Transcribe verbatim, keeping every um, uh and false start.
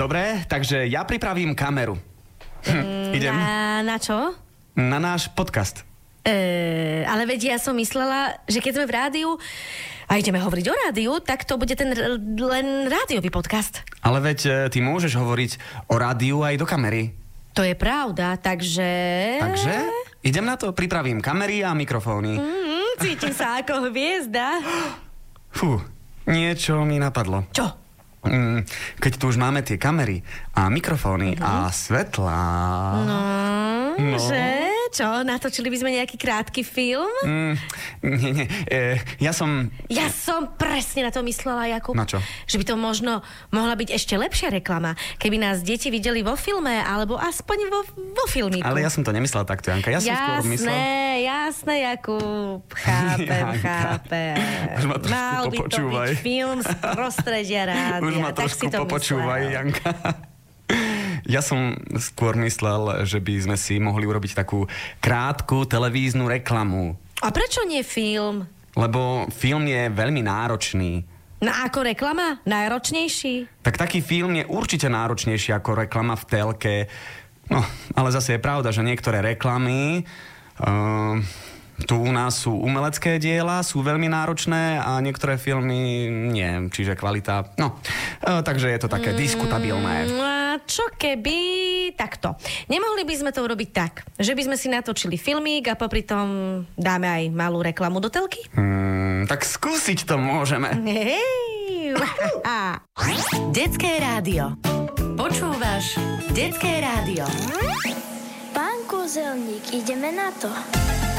Dobre, takže ja pripravím kameru. Hm, idem. Na, na čo? Na náš podcast. E, ale veď ja som myslela, že keď sme v rádiu a ideme hovoriť o rádiu, tak to bude ten r- len rádiový podcast. Ale veď e, ty môžeš hovoriť o rádiu aj do kamery. To je pravda, takže... Takže idem na to, pripravím kamery a mikrofóny. Mm, cítim sa ako hviezda. Fú, niečo mi napadlo. Čo? Mm, keď tu už máme tie kamery a mikrofóny uh-huh. a svetlá... No, no, že? Čo? Natočili by sme nejaký krátky film? Mm, nie, nie. E, ja som... Ja som presne na to myslela, Jakub. Na čo? Že by to možno mohla byť ešte lepšia reklama, keby nás deti videli vo filme, alebo aspoň vo, vo filmiku. Ale ja som to nemyslela takto, Janka. Ja som jasné, skôr myslel... Jasné, jasné, Jakub. Chápem, chápem. Už ma trošku Mal by popočúvaj. to byť film z prostredia rádia. Už ma tak trošku si to popočúvaj, myslel. Janka. Ja som skôr myslel, že by sme si mohli urobiť takú krátku televíznu reklamu. A prečo nie film? Lebo film je veľmi náročný. No ako reklama? Najročnejší? Tak taký film je určite náročnejší ako reklama v telke. No, ale zase je pravda, že niektoré reklamy... Uh, tu u nás sú umelecké diela, sú veľmi náročné a niektoré filmy nie, čiže kvalita, no, e, takže je to také mm, diskutabilné. A čo keby takto? Nemohli by sme to urobiť tak, že by sme si natočili filmík a popri tom dáme aj malú reklamu do telky? Mm, tak skúsiť to môžeme. Hej! Detské rádio. Počúvaš Detské rádio. Pán Kúzelník, ideme na to.